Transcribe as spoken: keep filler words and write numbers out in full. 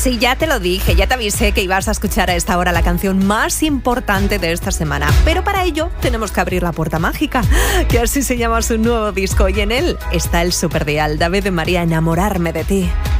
Sí, ya te lo dije, ya te avisé que ibas a escuchar a esta hora la canción más importante de esta semana. Pero para ello tenemos que abrir la puerta mágica, que así se llama su nuevo disco. Y en él está el superdial David de María, Enamorarme de ti.